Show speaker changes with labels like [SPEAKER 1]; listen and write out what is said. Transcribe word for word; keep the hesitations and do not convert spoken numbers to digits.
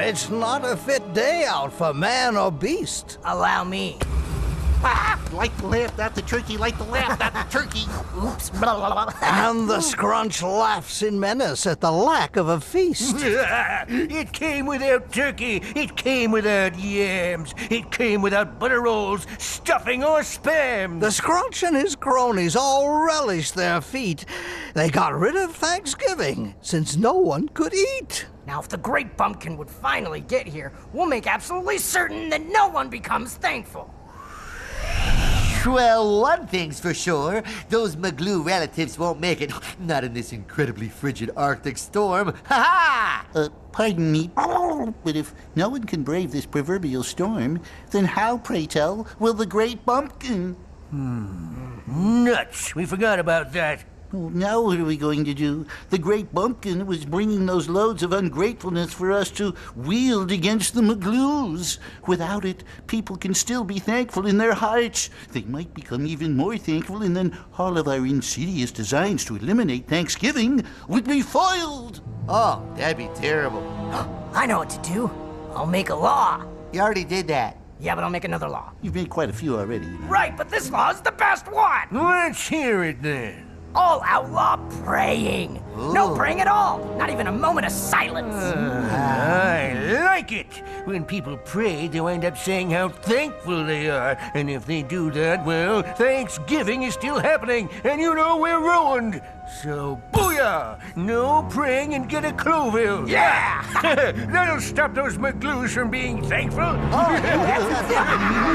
[SPEAKER 1] it's not a fit day out for man or beast.
[SPEAKER 2] Allow me.
[SPEAKER 3] Ah, like to laugh at the turkey, like to laugh at the turkey.
[SPEAKER 2] Oops. Blah, blah, blah.
[SPEAKER 1] And the scrunch laughs in menace at the lack of a feast.
[SPEAKER 4] It came without turkey. It came without yams. It came without butter rolls, stuffing, or spam.
[SPEAKER 1] The scrunch and his cronies all relished their feat. They got rid of Thanksgiving, since no one could eat.
[SPEAKER 2] Now, if the Great Bumpkin would finally get here, we'll make absolutely certain that no one becomes thankful.
[SPEAKER 5] Well, one thing's for sure. Those Magloo relatives won't make it. Not in this incredibly frigid Arctic storm. Ha-ha!
[SPEAKER 3] Uh, pardon me, but if no one can brave this proverbial storm, then how, pray tell, will the Great Bumpkin?
[SPEAKER 4] Nuts. We forgot about that.
[SPEAKER 3] Well, now what are we going to do? The Great Bumpkin was bringing those loads of ungratefulness for us to wield against the Magloos. Without it, people can still be thankful in their hearts. They might become even more thankful, and then all of our insidious designs to eliminate Thanksgiving would be foiled.
[SPEAKER 5] Oh, that'd be terrible.
[SPEAKER 2] I know what to do. I'll make a law.
[SPEAKER 5] You already did that.
[SPEAKER 2] Yeah, but I'll make another law.
[SPEAKER 3] You've made quite a few already. You know.
[SPEAKER 2] Right, but this law is the best one.
[SPEAKER 4] Let's hear it then.
[SPEAKER 2] I'll outlaw praying. No
[SPEAKER 5] Ooh.
[SPEAKER 2] praying at all. Not even a moment of silence.
[SPEAKER 4] I like it. When people pray, they wind up saying how thankful they are. And if they do that, well, Thanksgiving is still happening, and you know we're ruined. So, booyah! No praying and get a Cloville.
[SPEAKER 2] Yeah!
[SPEAKER 4] That'll stop those Magloos from being thankful.
[SPEAKER 5] Oh, yeah, that sounds